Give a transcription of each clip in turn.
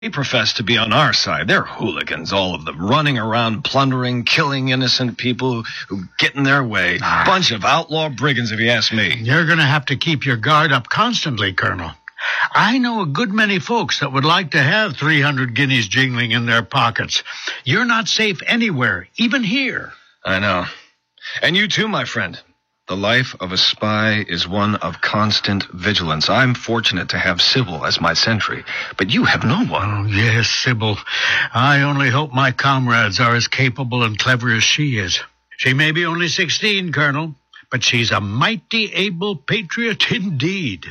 They profess to be on our side. They're hooligans, all of them, running around, plundering, killing innocent people who get in their way. Bunch of outlaw brigands, if you ask me. You're going to have to keep your guard up constantly, Colonel. I know a good many folks that would like to have 300 guineas jingling in their pockets. You're not safe anywhere, even here. I know. And you too, my friend. The life of a spy is one of constant vigilance. I'm fortunate to have Sybil as my sentry, but you have no one. Oh, yes, Sybil. I only hope my comrades are as capable and clever as she is. She may be only 16, Colonel, but she's a mighty able patriot indeed.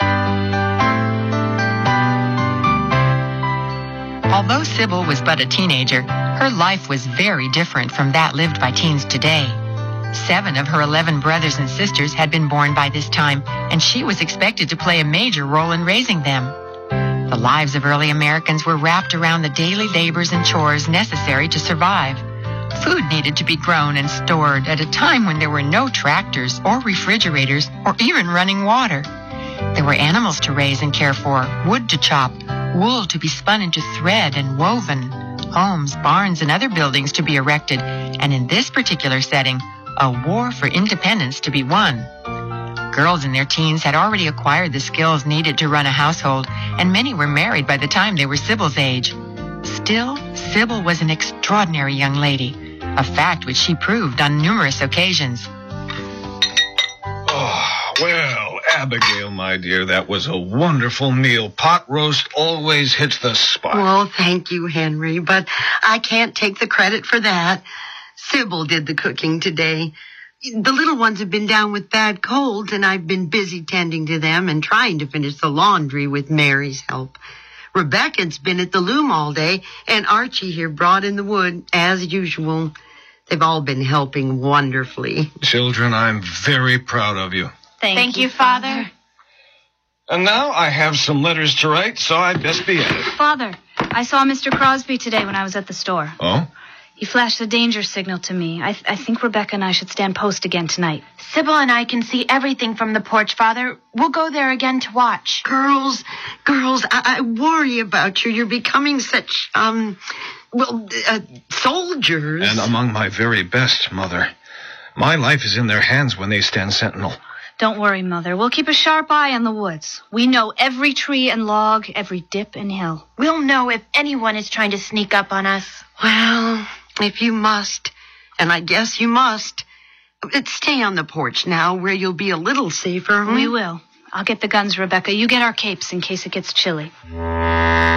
Although Sybil was but a teenager, her life was very different from that lived by teens today. 7 of her 11 brothers and sisters had been born by this time, and she was expected to play a major role in raising them. The lives of early Americans were wrapped around the daily labors and chores necessary to survive. Food needed to be grown and stored at a time when there were no tractors or refrigerators or even running water. There were animals to raise and care for, wood to chop, wool to be spun into thread and woven, homes, barns, and other buildings to be erected, and in this particular setting, a war for independence to be won. Girls in their teens had already acquired the skills needed to run a household, and many were married by the time they were Sybil's age. Still, Sybil was an extraordinary young lady, a fact which she proved on numerous occasions. Oh, well, Abigail, my dear, that was a wonderful meal. Pot roast always hits the spot. Well, thank you, Henry, but I can't take the credit for that. Sybil did the cooking today. The little ones have been down with bad colds, and I've been busy tending to them and trying to finish the laundry with Mary's help. Rebecca's been at the loom all day, and Archie here brought in the wood, as usual. They've all been helping wonderfully. Children, I'm very proud of you. Thank you, Father. And now I have some letters to write, so I'd best be at it. Father, I saw Mr. Crosby today when I was at the store. Oh? He flashed the danger signal to me. I think Rebecca and I should stand post again tonight. Sybil and I can see everything from the porch, Father. We'll go there again to watch. Girls, I worry about you. You're becoming such, soldiers. And among my very best, Mother. My life is in their hands when they stand sentinel. Don't worry, Mother. We'll keep a sharp eye on the woods. We know every tree and log, every dip and hill. We'll know if anyone is trying to sneak up on us. Well, if you must, and I guess you must, stay on the porch now where you'll be a little safer. We will. I'll get the guns, Rebecca. You get our capes in case it gets chilly.